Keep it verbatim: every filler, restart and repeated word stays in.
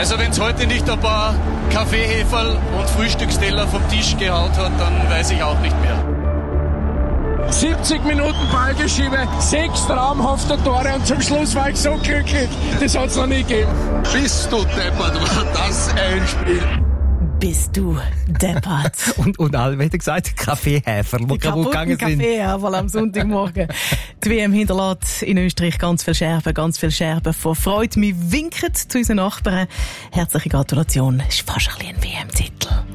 Also wenn es heute nicht ein paar Kaffeeheferl und Frühstücksteller vom Tisch gehaut hat, dann weiß ich auch nicht mehr. siebzig Minuten Ballgeschiebe, sechs traumhafte Tore und zum Schluss war ich so glücklich. Das hat es noch nie gegeben. Bist du deppert, war das ein Spiel. Bist du deppert. und, und alle, wie gesagt, Kaffeehefer, die kaputt gegangen sind. Kaffeehefer am Sonntagmorgen. Die W M hinterlässt in Österreich ganz viel Scherben, ganz viel Scherben von Freude. Wir winken zu unseren Nachbarn. Herzliche Gratulation. Ist fast ein bisschen ein W M-Titel.